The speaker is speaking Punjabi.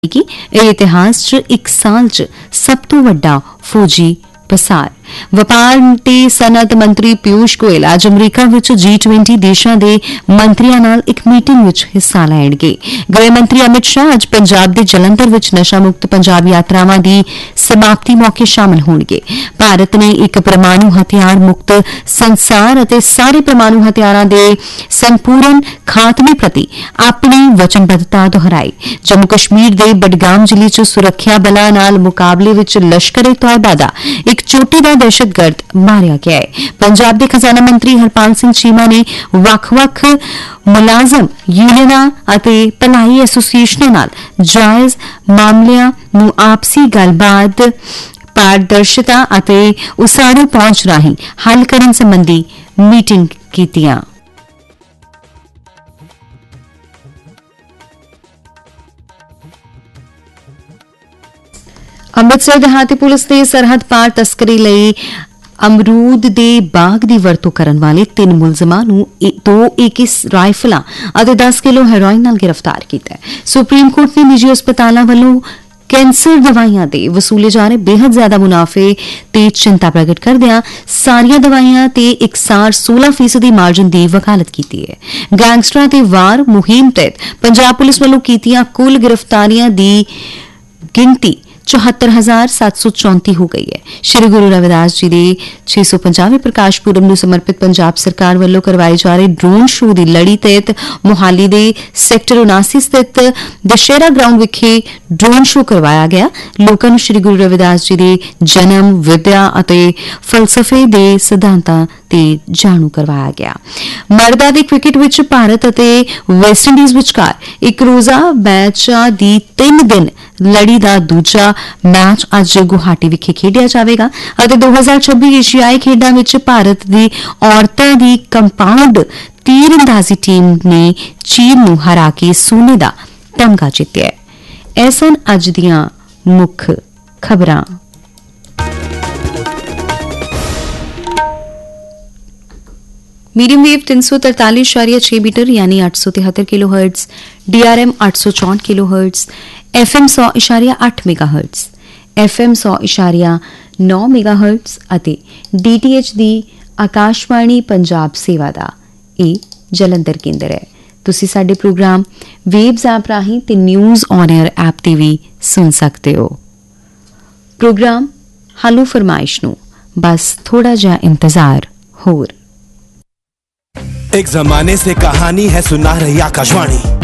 कि इतिहास च एक साल च सब तो वड्डा फौजी पसार। ਵਪਾਰ ਤੇ ਸਨਅਤ ਮੰਤਰੀ ਪਿਊਸ਼ ਗੋਇਲ ਅੱਜ ਅਮਰੀਕਾ ਵਿੱਚ G20 ਦੇਸ਼ਾਂ ਦੇ ਮੰਤਰੀਆਂ ਨਾਲ ਇੱਕ ਮੀਟਿੰਗ ਵਿੱਚ ਹਿੱਸਾ ਲੈਣਗੇ। ਗ੍ਰਹਿ ਮੰਤਰੀ ਅਮਿਤ ਸ਼ਾਹ ਅੱਜ ਪੰਜਾਬ ਦੇ ਜਲੰਧਰ ਵਿੱਚ ਨਸ਼ਾ ਮੁਕਤ ਪੰਜਾਬ ਯਾਤਰਾਵਾਂ ਦੀ ਸਮਾਪਤੀ ਮੌਕੇ ਸ਼ਾਮਲ ਹੋਣਗੇ। ਭਾਰਤ ਨੇ ਇੱਕ ਪਰਮਾਣੂ ਹਥਿਆਰ ਮੁਕਤ ਸੰਸਾਰ ਅਤੇ ਸਾਰੇ ਪਰਮਾਣੂ ਹਥਿਆਰਾਂ ਦੇ ਸੰਪੂਰਨ ਖਾਤਮੇ ਪ੍ਰਤੀ ਆਪਣੀ ਵਚਨਬੱਧਤਾ ਦੁਹਰਾਈ। ਜੰਮੂ ਕਸ਼ਮੀਰ ਦੇ ਬਡਗਾਮ ਜ਼ਿਲ੍ਹੇ ਚ ਸੁਰੱਖਿਆ ਬਲਾਂ ਨਾਲ ਮੁਕਾਬਲੇ ਵਿੱਚ ਲਸ਼ਕਰ-ਏ-ਤੋਇਬਾ ਦਾ ਇੱਕ ਚੋਟੀ ਦਾ दहशतगर्द मारिया गया है। पंजाब के खजाना मंत्री हरपाल सिंह चीमा ने ਵੱਖ-ਵੱਖ ਮੁਲਾਜ਼ਮ ਯੂਨੀਅਨਾਂ ਅਤੇ ਭਲਾਈ ਐਸੋਸੀਏਸ਼ਨਾਂ ਨਾਲ ਜਾਇਜ਼ ਮਾਮਲਿਆਂ ਨੂੰ ਆਪਸੀ ਗੱਲਬਾਤ ਪਾਰਦਰਸ਼ਤਾ ਅਤੇ ਉਸਾਰੂ ਪਹੁੰਚ ਰਾਹੀਂ ਹੱਲ ਕਰਨ ਸੰਬੰਧੀ ਮੀਟਿੰਗ ਕੀਤੀਆਂ। ਅੰਮ੍ਰਿਤਸਰ ਦਿਹਾਤੀ ਪੁਲਿਸ ਨੇ ਸਰਹੱਦ ਪਾਰ ਤਸਕਰੀ ਲਈ ਅਮਰੂਦ ਦੇ ਬਾਗ ਦੀ ਵਰਤੋਂ ਕਰਨ ਵਾਲੇ 3 ਮੁਲਜ਼ਮਾਂ ਨੂੰ 2 AK ਰਾਈਫਲਾਂ ਅਤੇ 10 ਕਿਲੋ ਹੈਰੋਇਨ ਨਾਲ ਗ੍ਰਿਫਤਾਰ ਕੀਤਾ ਹੈ। ਸੁਪਰੀਮ ਕੋਰਟ ਨੇ ਨਿੱਜੀ ਹਸਪਤਾਲਾਂ ਵੱਲੋਂ ਕੈਂਸਰ ਦਵਾਈਆਂ ਤੇ ਵਸੂਲੇ ਜਾ ਰਹੇ ਬੇਹੱਦ ਜ਼ਿਆਦਾ ਮੁਨਾਫੇ ਤੇ ਚਿੰਤਾ ਪ੍ਰਗਟ ਕਰਦਿਆਂ ਸਾਰੀਆਂ ਦਵਾਈਆਂ ਤੇ ਇਕਸਾਰ 16% ਦੀ ਮਾਰਜਨ ਦੀ ਵਕਾਲਤ ਕੀਤੀ ਹੈ। ਗੈਂਗਸਟਰਾਂ ਤੇ ਵਾਰ ਮੁਹਿੰਮ ਤਹਿਤ ਪੰਜਾਬ ਪੁਲਿਸ ਵੱਲੋਂ ਕੀਤੀਆਂ ਕੁੱਲ ਗ੍ਰਿਫਤਾਰੀਆਂ ਦੀ ਗਿਣਤੀ 74,734 ਹੋ ਗਈ ਹੈ। ਸ਼੍ਰੀ ਗੁਰੂ ਰਵਿਦਾਸ ਜੀ ਦੇ 650ਵੇਂ ਪ੍ਰਕਾਸ਼ ਪੁਰਬ ਨੂੰ ਸਮਰਪਿਤ ਪੰਜਾਬ ਸਰਕਾਰ ਵੱਲੋਂ ਕਰਵਾਏ ਜਾ ਰਹੇ ਡਰੋਨ ਸ਼ੋਅ ਦੀ ਲੜੀ ਤਹਿਤ ਮੁਹਾਲੀ ਦੇ ਸੈਕਟਰ 79 ਸਥਿਤ ਦਸ਼ਹਿਰਾ ਗਰਾਊਂਡ ਵਿਖੇ ਡਰੋਨ ਸ਼ੋਅ ਕਰਵਾਇਆ ਗਿਆ। ਲੋਕਾਂ ਨੂੰ ਸ਼੍ਰੀ ਗੁਰੂ ਰਵਿਦਾਸ ਜੀ ਦੇ ਜਨਮ, ਵਿਦਿਆ ਅਤੇ ਫਲਸਫੇ ਦੇ ਸਿਧਾਂਤਾਂ ਤੇ ਜਾਣੂ ਕਰਵਾਇਆ ਗਿਆ। ਮਰਦਾਂ ਦੇ ਕ੍ਰਿਕਟ ਵਿੱਚ ਭਾਰਤ ਅਤੇ ਵੈਸਟਇੰਡੀਜ਼ ਵਿਚਕਾਰ ਇੱਕ ਰੋਜ਼ਾ ਮੈਚਾਂ ਦੀ 3 ਦਿਨ ਲੜੀ ਦਾ ਦੂਜਾ ਮੈਚ ਅੱਜ ਗੁਹਾਟੀ ਵਿਖੇ ਖੇਡਿਆ ਜਾਵੇਗਾ ਅਤੇ 2026 ਏਸ਼ੀਆਈ ਖੇਡਾਂ ਵਿੱਚ ਭਾਰਤ ਦੀ ਔਰਤਾਂ ਦੀ ਕੰਪਾਊਂਡ ਤੀਰਅੰਦਾਜ਼ੀ ਟੀਮ ਨੇ ਚੀਨ ਨੂੰ ਹਰਾ ਕੇ ਸੋਨੇ ਦਾ ਤਮਗਾ ਜਿੱਤਿਆ ਹੈ। ਇਹ ਸਨ ਅੱਜ ਦੀਆਂ ਮੁੱਖ ਖਬਰਾਂ। मीडियम वेव 343.6 मीटर यानी 873 kilohertz, DRM 864 kilohertz, FM 100.8 megahertz, FM 100.9 megahertz ਅਤੇ DTH ਦੀ ਆਕਾਸ਼ਵਾਣੀ ਪੰਜਾਬ ਸੇਵਾ ਦਾ ਇਹ ਜਲੰਧਰ ਕੇਂਦਰ ਹੈ। ਤੁਸੀਂ ਸਾਡੇ ਪ੍ਰੋਗਰਾਮ ਵੇਵਜ਼ ਐਪ ਰਾਹੀਂ ਤੇ ਨਿਊਜ਼ ਔਨ 에ਅਰ ਐਪ ਤੇ ਵੀ ਸੁਣ ਸਕਦੇ ਹੋ। ਪ੍ਰੋਗਰਾਮ ਹਾਲੋ ਫਰਮਾਇਸ਼ ਨੂੰ ਬਸ ਥੋੜਾ ਜਿਹਾ ਇੰਤਜ਼ਾਰ ਹੋਰ। एक जमाने से कहानी है सुना रही आकाशवाणी।